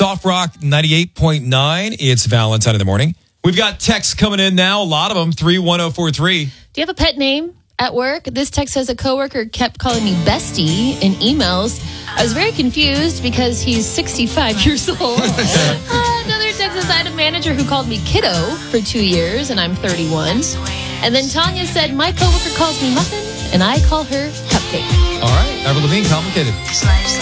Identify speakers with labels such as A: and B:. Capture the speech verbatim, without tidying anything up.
A: Soft Rock ninety-eight point nine. It's Valentine in the morning. We've got texts coming in now. A lot of them. three one zero four three.
B: Do you have a pet name at work? This text says a coworker kept calling me Bestie in emails. I was very confused because he's sixty-five years old. uh, another text says I had a manager who called me Kiddo for two years, and I'm thirty-one. And then Tanya said my coworker calls me Muffin, and I call her Cupcake.
A: All right. Avril Lavigne, Complicated.